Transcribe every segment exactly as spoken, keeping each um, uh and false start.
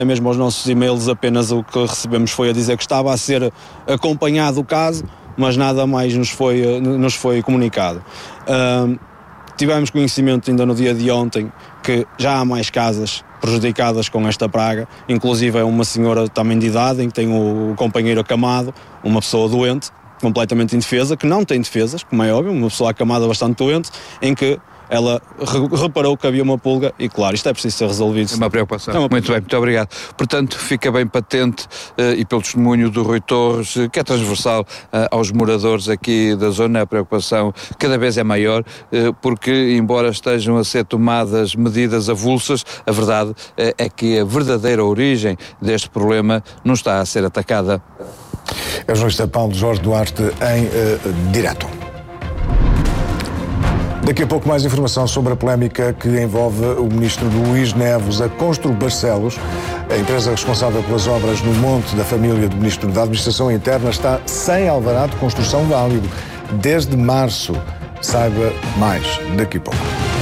Mesmo aos nossos e-mails apenas o que recebemos foi a dizer que estava a ser acompanhado o caso, mas nada mais nos foi, nos foi comunicado. Uh, tivemos conhecimento ainda no dia de ontem que já há mais casas prejudicadas com esta praga, inclusive é uma senhora também de idade, em que tem o companheiro acamado, uma pessoa doente, completamente indefesa, que não tem defesas, como é óbvio, uma pessoa acamada bastante doente, em que ela reparou que havia uma pulga e, claro, isto é preciso ser resolvido. É uma preocupação. É uma muito bem, muito obrigado. Portanto, fica bem patente, uh, e pelo testemunho do Rui Torres, uh, que é transversal uh, aos moradores aqui da zona, a preocupação cada vez é maior, uh, porque, embora estejam a ser tomadas medidas avulsas, a verdade uh, é que a verdadeira origem deste problema não está a ser atacada. É o jornalista Paulo Jorge Duarte em uh, direto. Daqui a pouco mais informação sobre a polémica que envolve o ministro Luís Neves. A Constru Barcelos, a empresa responsável pelas obras no Monte da Família do Ministro da Administração Interna, está sem alvará de construção válido desde março. Saiba mais daqui a pouco.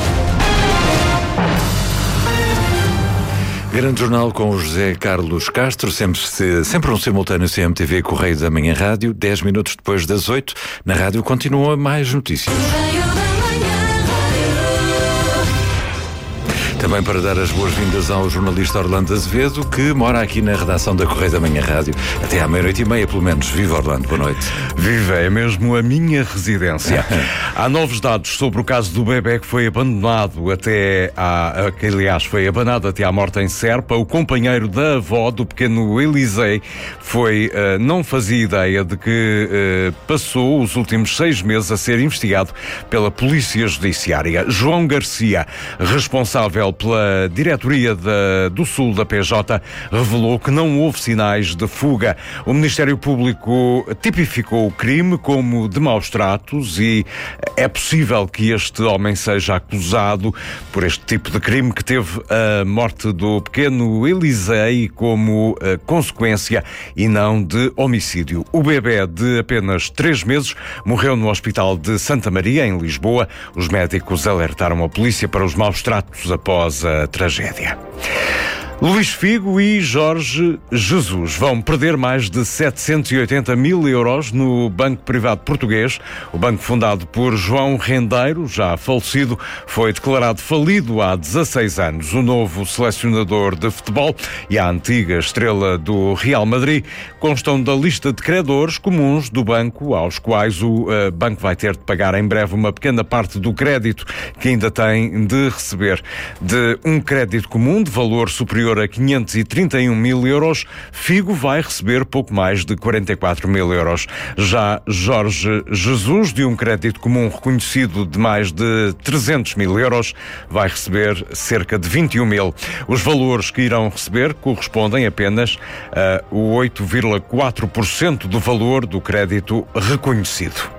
Grande jornal com o José Carlos Castro, sempre, sempre um simultâneo C M T V Correio da Manhã Rádio. Dez minutos depois das oito, na rádio continua mais notícias. Também para dar as boas-vindas ao jornalista Orlando Azevedo, que mora aqui na redação da Correio da Manhã Rádio até à meia-noite e meia, pelo menos. Viva, Orlando, boa noite. Viva, é mesmo a minha residência. Há novos dados sobre o caso do bebê que foi abandonado até à, que aliás foi abanado até à morte em Serpa. O companheiro da avó do pequeno Elisei foi, uh, não fazia ideia de que uh, passou os últimos seis meses a ser investigado pela Polícia Judiciária. João Garcia, responsável pela diretoria da, do Sul da P J, revelou que não houve sinais de fuga. O Ministério Público tipificou o crime como de maus tratos e é possível que este homem seja acusado por este tipo de crime, que teve a morte do pequeno Elisei como uh, consequência e não de homicídio. O bebê de apenas três meses morreu no Hospital de Santa Maria, em Lisboa. Os médicos alertaram a polícia para os maus tratos após a tragédia. Luís Figo e Jorge Jesus vão perder mais de setecentos e oitenta mil euros no Banco Privado Português. O banco, fundado por João Rendeiro, já falecido, foi declarado falido há dezasseis anos. O novo selecionador de futebol e a antiga estrela do Real Madrid constam da lista de credores comuns do banco, aos quais o uh, banco vai ter de pagar em breve uma pequena parte do crédito que ainda tem de receber. De um crédito comum de valor superior a quinhentos e trinta e um mil euros, Figo vai receber pouco mais de quarenta e quatro mil euros. Já Jorge Jesus, de um crédito comum reconhecido de mais de trezentos mil euros, vai receber cerca de vinte e um mil. Os valores que irão receber correspondem apenas a oito vírgula quatro por cento do valor do crédito reconhecido.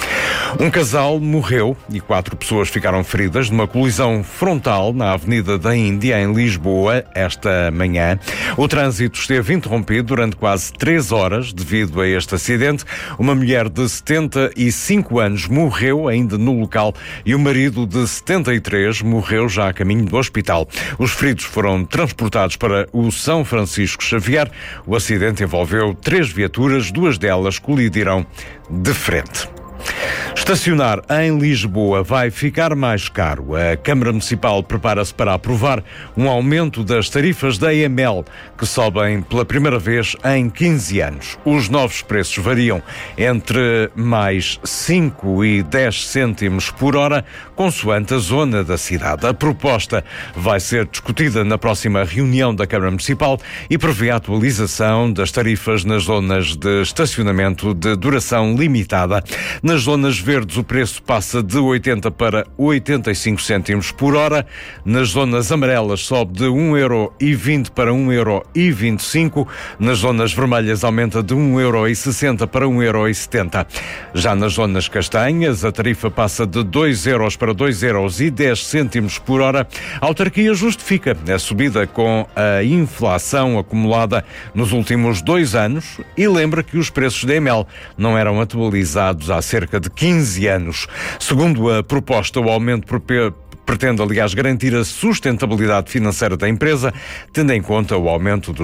Um casal morreu e quatro pessoas ficaram feridas numa colisão frontal na Avenida da Índia, em Lisboa, esta manhã. O trânsito esteve interrompido durante quase três horas devido a este acidente. Uma mulher de setenta e cinco anos morreu ainda no local e o marido de setenta e três morreu já a caminho do hospital. Os feridos foram transportados para o São Francisco Xavier. O acidente envolveu três viaturas, duas delas colidiram de frente. Estacionar em Lisboa vai ficar mais caro. A Câmara Municipal prepara-se para aprovar um aumento das tarifas da E M L, que sobem pela primeira vez em quinze anos. Os novos preços variam entre mais cinco e dez cêntimos por hora, consoante a zona da cidade. A proposta vai ser discutida na próxima reunião da Câmara Municipal e prevê a atualização das tarifas nas zonas de estacionamento de duração limitada. Nas zonas verdes, o preço passa de oitenta para oitenta e cinco cêntimos por hora. Nas zonas amarelas, sobe de um euro e vinte para um euro e vinte e cinco. Nas zonas vermelhas, aumenta de um euro e sessenta para um euro e setenta. Já nas zonas castanhas, a tarifa passa de dois euros para dois euros e dez cêntimos por hora. A autarquia justifica a subida com a inflação acumulada nos últimos dois anos e lembra que os preços da E M L não eram atualizados há cerca de quinze anos. Segundo a proposta, o aumento pretende, aliás, garantir a sustentabilidade financeira da empresa, tendo em conta o aumento dos